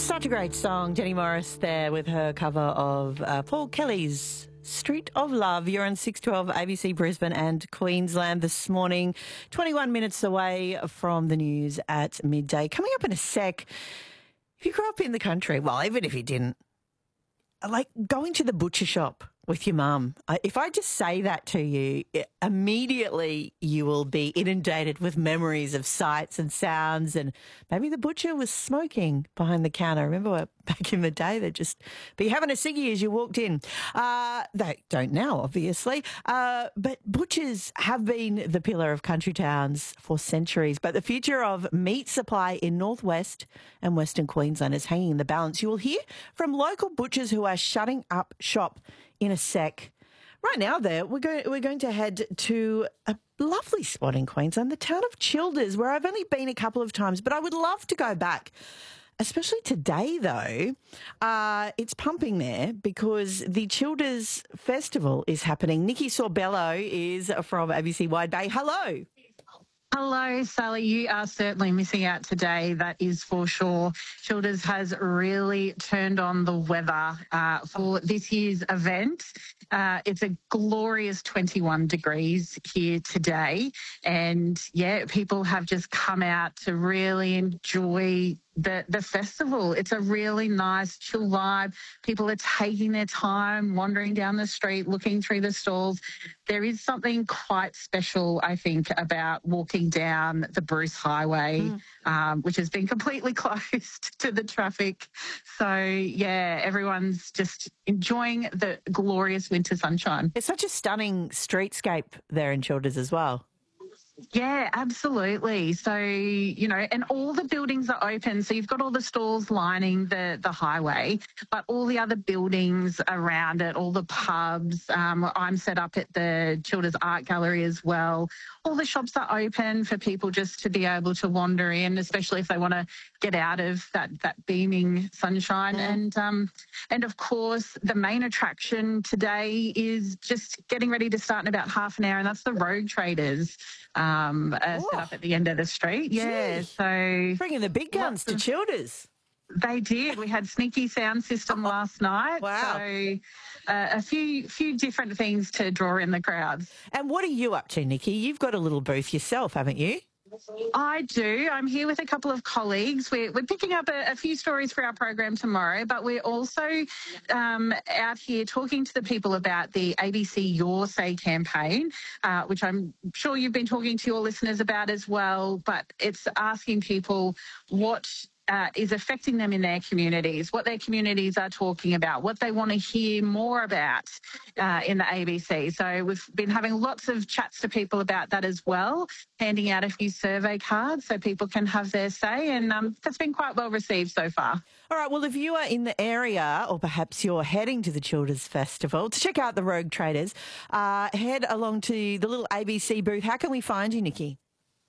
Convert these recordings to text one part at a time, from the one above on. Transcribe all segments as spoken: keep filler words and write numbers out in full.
Such a great song. Jenny Morris there with her cover of uh, Paul Kelly's Street of Love. You're on six twelve A B C Brisbane and Queensland this morning, twenty-one minutes away from the news at midday. Coming up in a sec, if you grew up in the country, well, even if you didn't, like going to the butcher shop with your mum. If I just say that to you, immediately you will be inundated with memories of sights and sounds, and maybe the butcher was smoking behind the counter. Remember back in the day, they'd just be having a ciggy as you walked in. Uh, they don't now, obviously, uh, but butchers have been the pillar of country towns for centuries. But the future of meat supply in northwest and western Queensland is hanging in the balance. You will hear from local butchers who are shutting up shop in a sec. Right now, there we're going. We're going to head to a lovely spot in Queensland, the town of Childers, where I've only been a couple of times, but I would love to go back. Especially today, though, uh, it's pumping there because the Childers Festival is happening. Nikki Sorbello is from A B C Wide Bay. Hello. Hello, Sally. You are certainly missing out today, that is for sure. Childers has really turned on the weather uh, for this year's event. Uh, it's a glorious twenty-one degrees here today. And, yeah, people have just come out to really enjoy the, the festival. It's a really nice, chill vibe. People are taking their time, wandering down the street, looking through the stalls. There is something quite special, I think, about walking down the Bruce Highway, mm. um, which has been completely closed to the traffic. So, yeah, everyone's just enjoying the glorious winter sunshine. It's such a stunning streetscape there in Childers as well. Yeah, absolutely. So, you know, and all the buildings are open. So you've got all the stalls lining the, the highway, but all the other buildings around it, all the pubs. Um, I'm set up at the Childers Art Gallery as well. All the shops are open for people just to be able to wander in, especially if they want to get out of that, that beaming sunshine. Mm. And, um, and of course, the main attraction today is just getting ready to start in about half an hour, and that's the Rogue Traders. Um, uh, set up at the end of the street. Yeah, Gee. so... Bringing the big guns to Childers. They did. We had sneaky sound system last night. Wow. So uh, a few few different things to draw in the crowds. And what are you up to, Nikki? You've got a little booth yourself, haven't you? I do. I'm here with a couple of colleagues. We're, we're picking up a, a few stories for our program tomorrow, but we're also um, out here talking to the people about the A B C Your Say campaign, uh, which I'm sure you've been talking to your listeners about as well, but it's asking people what Uh, is affecting them in their communities, what their communities are talking about, what they want to hear more about uh, in the A B C. So we've been having lots of chats to people about that as well, handing out a few survey cards so people can have their say, and um, that's been quite well received so far. All right, well, if you are in the area, or perhaps you're heading to the Childers Festival to check out the Rogue Traders, uh, head along to the little A B C booth. How can we find you, Nikki?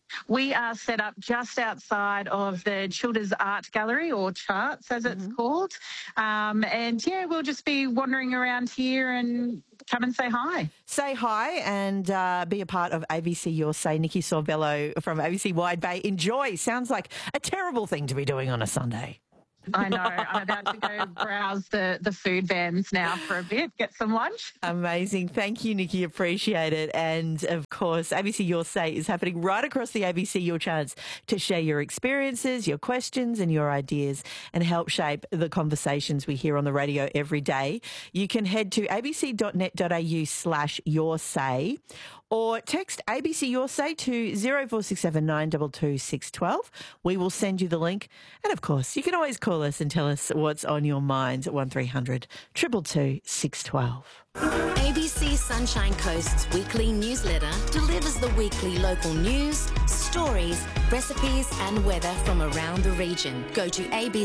We are set up just outside of the Childers Art Gallery, or Charts as it's mm-hmm. called. Um, and, yeah, we'll just be wandering around here and come and say hi. Say hi and uh, be a part of A B C Your Say. Nikki Sorbello from A B C Wide Bay. Enjoy. Sounds like a terrible thing to be doing on a Sunday. I know. I'm about to go browse the, the food vans now for a bit, get some lunch. Amazing. Thank you, Nikki. Appreciate it. And, of course, A B C Your Say is happening right across the A B C. Your chance to share your experiences, your questions and your ideas and help shape the conversations we hear on the radio every day. You can head to abc.net.au slash your say or text A B C Your Say to zero four six seven nine two two six one two. We will send you the link. And, of course, you can always call us and tell us what's on your mind at one three hundred two two two six one two. A B C Sunshine Coast's weekly newsletter delivers the weekly local news, stories, recipes and weather from around the region. Go to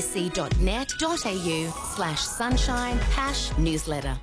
abc.net.au slash sunshine hash newsletter.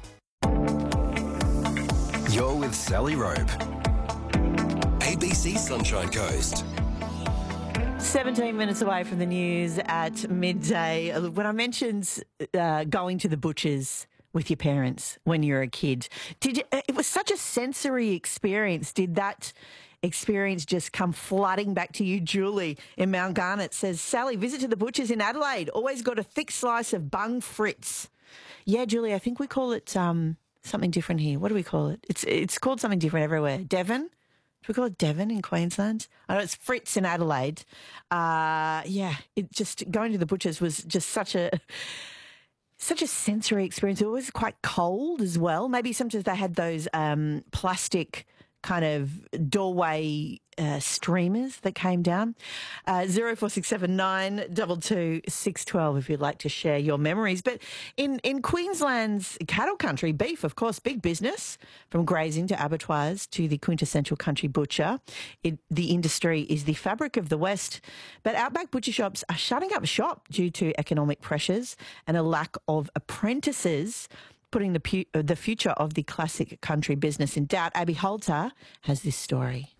You're with Sally Rope. A B C Sunshine Coast. seventeen minutes away from the news at midday. When I mentioned uh, going to the butchers with your parents when you were a kid, did you, it was such a sensory experience. Did that experience just come flooding back to you. Julie in Mount Garnet says, Sally, visit to the butcher's in Adelaide. Always got a thick slice of bung fritz. Yeah, Julie, I think we call it um, something different here. What do we call it? It's it's called something different everywhere. Devon? Do we call it Devon in Queensland? I know it's Fritz in Adelaide. Uh, yeah, it just going to the butcher's was just such a such a sensory experience. It was quite cold as well. Maybe sometimes they had those um, plastic kind of doorway uh, streamers that came down. Uh, zero four six seven nine double two six twelve if you'd like to share your memories. But in, in Queensland's cattle country, beef, of course, big business, from grazing to abattoirs to the quintessential country butcher. It, the industry is the fabric of the West, but outback butcher shops are shutting up shop due to economic pressures and a lack of apprentices, putting the pu- the future of the classic country business in doubt. Abby Holter has this story.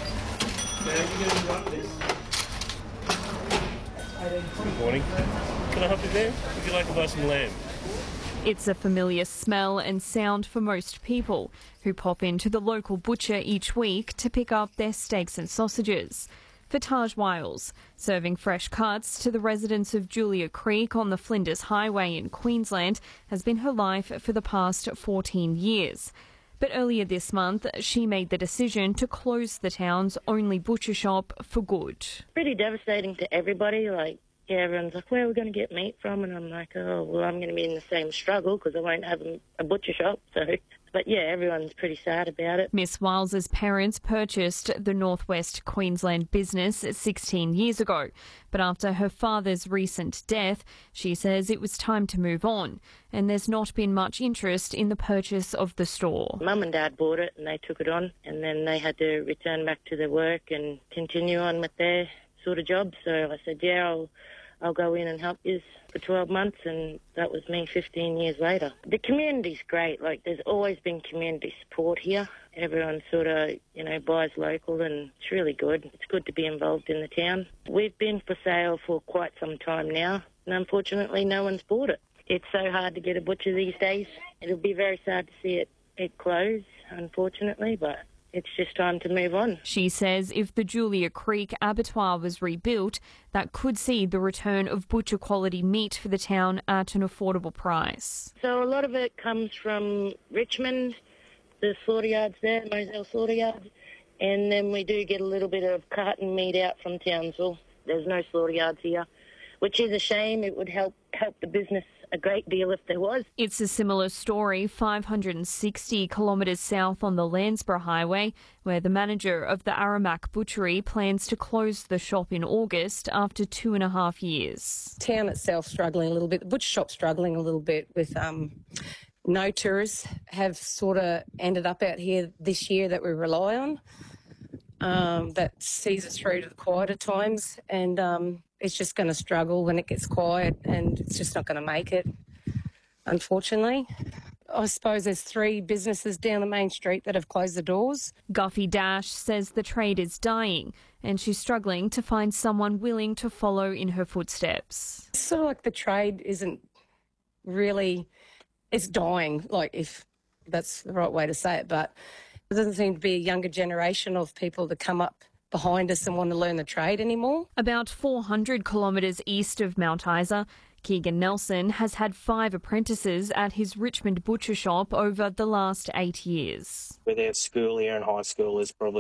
Good morning. Can I help you there? Would you like to buy some lamb? It's a familiar smell and sound for most people who pop into the local butcher each week to pick up their steaks and sausages. For Taj Wiles, serving fresh cuts to the residents of Julia Creek on the Flinders Highway in Queensland has been her life for the past fourteen years. But earlier this month, she made the decision to close the town's only butcher shop for good. Pretty devastating to everybody. Like, yeah, everyone's like, where are we going to get meat from? And I'm like, oh, well, I'm going to be in the same struggle because I won't have a, a butcher shop. So, but yeah, everyone's pretty sad about it. Miss Wiles's parents purchased the Northwest Queensland business sixteen years ago. But after her father's recent death, she says it was time to move on. And there's not been much interest in the purchase of the store. Mum and Dad bought it and they took it on. And then they had to return back to their work and continue on with their sort of job. So I said, yeah, I'll, I'll go in and help you for twelve months, and that was me fifteen years later. The community's great. Like, there's always been community support here. Everyone sort of, you know, buys local, and it's really good. It's good to be involved in the town. We've been for sale for quite some time now, and unfortunately no one's bought it. It's so hard to get a butcher these days. It'll be very sad to see it, it close, unfortunately, but it's just time to move on. She says if the Julia Creek abattoir was rebuilt, that could see the return of butcher quality meat for the town at an affordable price. So a lot of it comes from Richmond, the slaughter yards there, Moselle slaughter yards, and then we do get a little bit of carton meat out from Townsville. There's no slaughter yards here, which is a shame. It would help help the business a great deal if there was. It's a similar story five hundred sixty kilometres south on the Landsborough Highway, where the manager of the Aramac Butchery plans to close the shop in August after two and a half years. Town itself struggling a little bit, the butcher shop struggling a little bit with um, no tourists have sort of ended up out here this year that we rely on. Um, that sees us through to the quieter times, and um, it's just going to struggle when it gets quiet, and it's just not going to make it, unfortunately. I suppose there's three businesses down the main street that have closed the doors. Guffey Dash says the trade is dying, and she's struggling to find someone willing to follow in her footsteps. It's sort of like the trade isn't really, it's dying, like if that's the right way to say it, but there doesn't seem to be a younger generation of people to come up behind us and want to learn the trade anymore. About four hundred kilometres east of Mount Isa, Keegan Nelson has had five apprentices at his Richmond butcher shop over the last eight years. Whether it's school here and high school is probably